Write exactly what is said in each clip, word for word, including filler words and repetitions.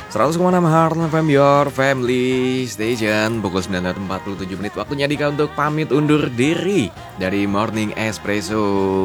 seratus koma enam Heart F M, your family station. Pukul sembilan lewat empat puluh tujuh menit. Waktunya Dika untuk pamit undur diri dari Morning Espresso.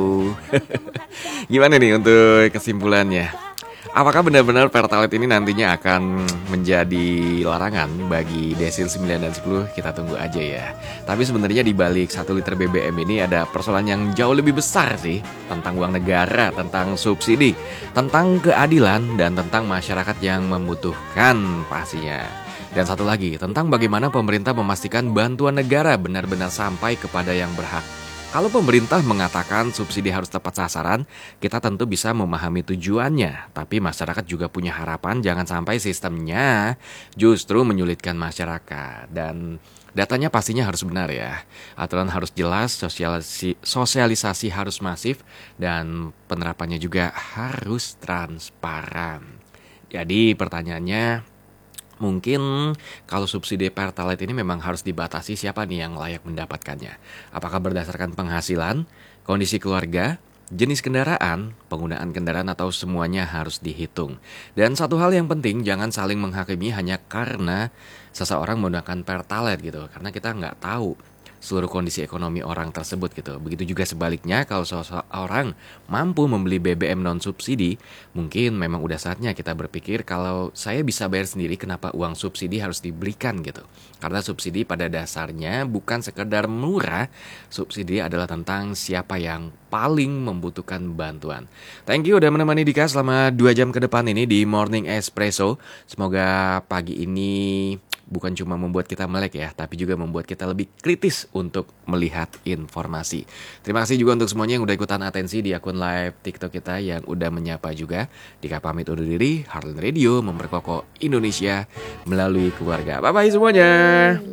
Gimana nih untuk kesimpulannya? Apakah benar-benar Pertalite ini nantinya akan menjadi larangan bagi desil sembilan dan sepuluh? Kita tunggu aja ya. Tapi sebenarnya di balik satu liter B B M ini ada persoalan yang jauh lebih besar sih. Tentang uang negara, tentang subsidi, tentang keadilan, dan tentang masyarakat yang membutuhkan pastinya. Dan satu lagi, tentang bagaimana pemerintah memastikan bantuan negara benar-benar sampai kepada yang berhak. Kalau pemerintah mengatakan subsidi harus tepat sasaran, kita tentu bisa memahami tujuannya. Tapi masyarakat juga punya harapan jangan sampai sistemnya justru menyulitkan masyarakat. Dan datanya pastinya harus benar ya. Aturan harus jelas, sosialisasi, sosialisasi harus masif, dan penerapannya juga harus transparan. Jadi pertanyaannya, mungkin kalau subsidi Pertalite ini memang harus dibatasi siapa nih yang layak mendapatkannya. Apakah berdasarkan penghasilan, kondisi keluarga, jenis kendaraan, penggunaan kendaraan, atau semuanya harus dihitung. Dan satu hal yang penting, jangan saling menghakimi hanya karena seseorang menggunakan Pertalite gitu. Karena kita nggak tahu seluruh kondisi ekonomi orang tersebut gitu. Begitu juga sebaliknya, kalau seseorang mampu membeli B B M non subsidi, mungkin memang udah saatnya kita berpikir kalau saya bisa bayar sendiri, kenapa uang subsidi harus dibelikan gitu. Karena subsidi pada dasarnya bukan sekedar murah, subsidi adalah tentang siapa yang paling membutuhkan bantuan. Thank you udah menemani Dika selama dua jam ke depan ini di Morning Espresso. Semoga pagi ini bukan cuma membuat kita melek ya, tapi juga membuat kita lebih kritis untuk melihat informasi. Terima kasih juga untuk semuanya yang udah ikutan atensi di akun live TikTok kita, yang udah menyapa juga. Dika pamit undur diri, Heartland Radio memperkokoh Indonesia melalui keluarga. Bye-bye semuanya.